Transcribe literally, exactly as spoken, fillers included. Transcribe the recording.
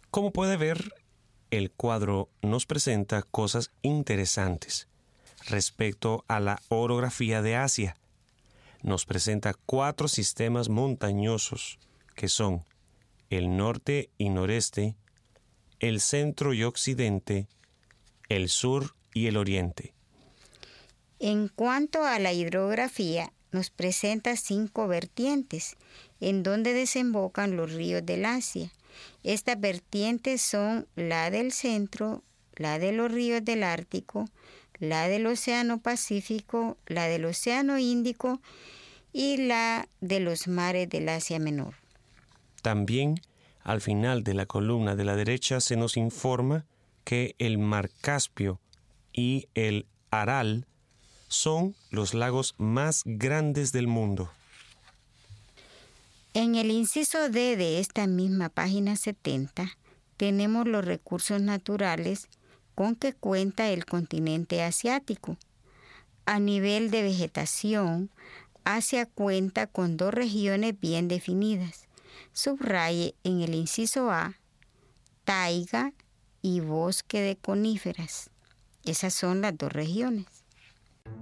Como puede ver, el cuadro nos presenta cosas interesantes respecto a la orografía de Asia. Nos presenta cuatro sistemas montañosos que son el norte y noreste, el centro y occidente, el sur y el oriente. En cuanto a la hidrografía, nos presenta cinco vertientes en donde desembocan los ríos del Asia. Estas vertientes son la del centro, la de los ríos del Ártico, la del Océano Pacífico, la del Océano Índico y la de los mares del Asia Menor. También, al final de la columna de la derecha se nos informa que el Mar Caspio y el Aral son los lagos más grandes del mundo. En el inciso D de esta misma página setenta tenemos los recursos naturales con que cuenta el continente asiático. A nivel de vegetación, Asia cuenta con dos regiones bien definidas. Subraye en el inciso A, taiga y bosque de coníferas. Esas son las dos regiones.